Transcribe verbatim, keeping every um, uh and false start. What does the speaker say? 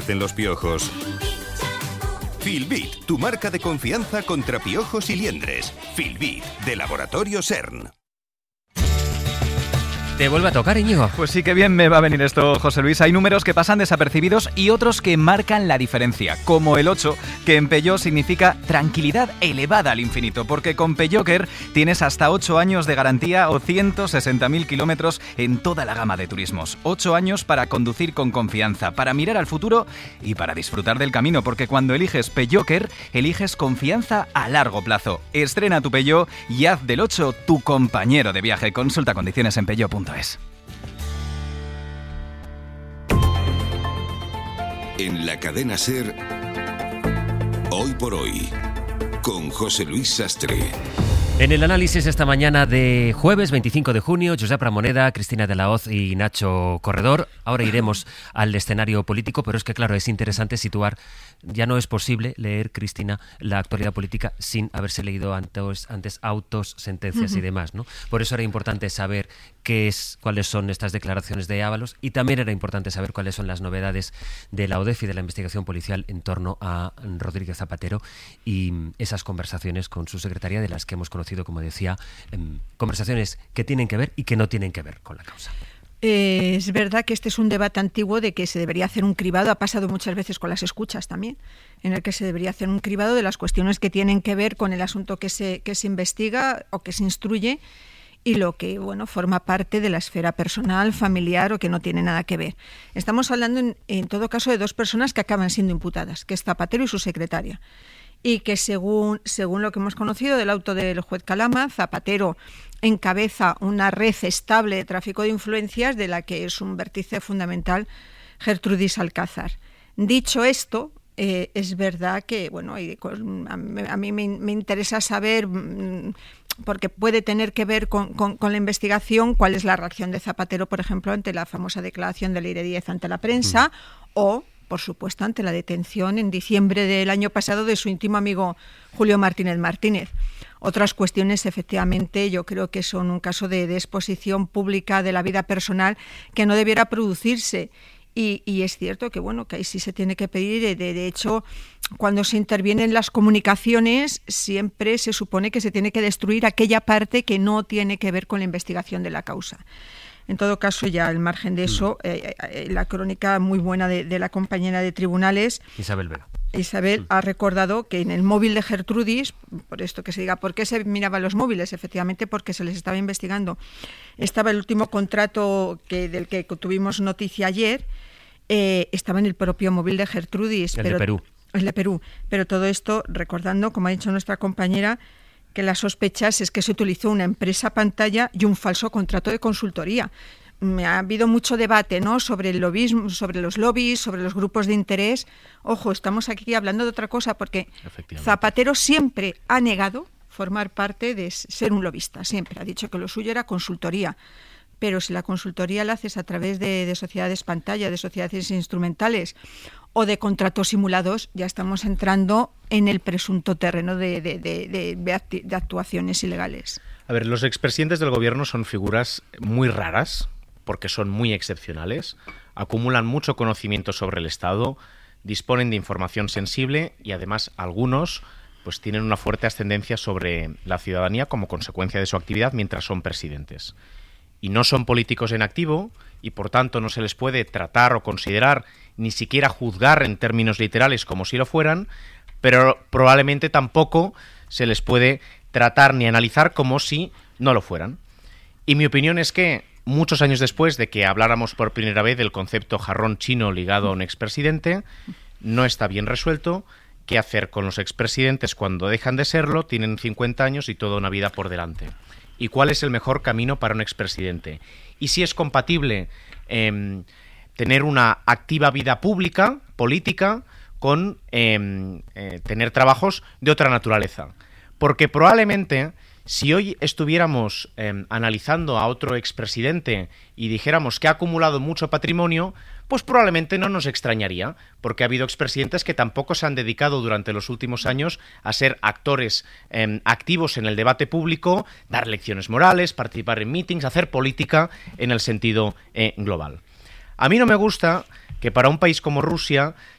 existen los piojos. Filbit, tu marca de confianza contra piojos y liendres. Filbit, de Laboratorio CERN. ¿Te vuelve a tocar, Íñigo? Pues sí que bien me va a venir esto, José Luis. Hay números que pasan desapercibidos y otros que marcan la diferencia, como el ocho, que en Peugeot significa tranquilidad elevada al infinito, porque con Peugeot tienes hasta ocho años de garantía o ciento sesenta mil kilómetros en toda la gama de turismos. ocho años para conducir con confianza, para mirar al futuro y para disfrutar del camino, porque cuando eliges Peugeot, eliges confianza a largo plazo. Estrena tu Peugeot y haz del ocho tu compañero de viaje. Consulta condiciones en peugeot punto es. En la cadena SER, Hoy por Hoy, con José Luis Sastre. En el análisis esta mañana de jueves veinticinco de junio, Josep Ramoneda, Cristina de la Hoz y Nacho Corredor. Ahora iremos al escenario político, pero es que claro, es interesante situar, ya no es posible leer, Cristina, la actualidad política sin haberse leído antes, antes autos, sentencias uh-huh. y demás, ¿no? Por eso era importante saber qué es, cuáles son estas declaraciones de Ábalos, y también era importante saber cuáles son las novedades de la O D E F y de la investigación policial en torno a Rodríguez Zapatero y esas conversaciones con su secretaria, de las que hemos conocido, como decía, conversaciones que tienen que ver y que no tienen que ver con la causa. Eh, es verdad que este es un debate antiguo de que se debería hacer un cribado, ha pasado muchas veces con las escuchas también, en el que se debería hacer un cribado de las cuestiones que tienen que ver con el asunto que se, que se investiga o que se instruye y lo que, bueno, forma parte de la esfera personal, familiar o que no tiene nada que ver. Estamos hablando en, en todo caso de dos personas que acaban siendo imputadas, que es Zapatero y su secretaria. Y que según, según lo que hemos conocido del auto del juez Calama, Zapatero encabeza una red estable de tráfico de influencias de la que es un vértice fundamental Gertrudis Alcázar. Dicho esto, eh, es verdad que, bueno, a mí me, me interesa saber, porque puede tener que ver con, con, con la investigación, cuál es la reacción de Zapatero, por ejemplo, ante la famosa declaración de Leire Díez ante la prensa, mm. o por supuesto, ante la detención en diciembre del año pasado de su íntimo amigo Julio Martínez Martínez. Otras cuestiones, efectivamente, yo creo que son un caso de, de exposición pública de la vida personal que no debiera producirse. Y, y es cierto que, bueno, que ahí sí se tiene que pedir. De, de hecho, cuando se intervienen las comunicaciones, siempre se supone que se tiene que destruir aquella parte que no tiene que ver con la investigación de la causa. En todo caso, ya al margen de eso, eh, eh, la crónica muy buena de, de la compañera de tribunales, Isabel Vega. Isabel, sí. ha recordado que en el móvil de Gertrudis, por esto que se diga, ¿por qué se miraban los móviles? Efectivamente, porque se les estaba investigando. Estaba el último contrato que, del que tuvimos noticia ayer, eh, estaba en el propio móvil de Gertrudis. El pero, de Perú. El de Perú. Pero todo esto, recordando, como ha dicho nuestra compañera, que las sospechas es que se utilizó una empresa pantalla y un falso contrato de consultoría. Ha habido mucho debate, ¿no?, sobre el lobismo, sobre los lobbies, sobre los grupos de interés. Ojo, estamos aquí hablando de otra cosa, porque Zapatero siempre ha negado formar parte de ser un lobista, siempre ha dicho que lo suyo era consultoría. Pero si la consultoría la haces a través de, de sociedades pantalla, de sociedades instrumentales o de contratos simulados, ya estamos entrando en el presunto terreno de, de, de, de, de actuaciones ilegales. A ver, los expresidentes del gobierno son figuras muy raras, porque son muy excepcionales, acumulan mucho conocimiento sobre el Estado, disponen de información sensible y además algunos pues tienen una fuerte ascendencia sobre la ciudadanía como consecuencia de su actividad mientras son presidentes. Y no son políticos en activo y por tanto no se les puede tratar o considerar, ni siquiera juzgar en términos literales como si lo fueran, pero probablemente tampoco se les puede tratar ni analizar como si no lo fueran. Y mi opinión es que muchos años después de que habláramos por primera vez del concepto jarrón chino ligado a un expresidente, no está bien resuelto qué hacer con los expresidentes cuando dejan de serlo, tienen cincuenta años y toda una vida por delante. ¿Y cuál es el mejor camino para un expresidente? Y si es compatible eh, tener una activa vida pública, política, con eh, eh, tener trabajos de otra naturaleza. Porque probablemente, si hoy estuviéramos eh, analizando a otro expresidente y dijéramos que ha acumulado mucho patrimonio, pues probablemente no nos extrañaría, porque ha habido expresidentes que tampoco se han dedicado durante los últimos años a ser actores eh, activos en el debate público, dar lecciones morales, participar en meetings, hacer política en el sentido eh, global. A mí no me gusta que para un país como Rusia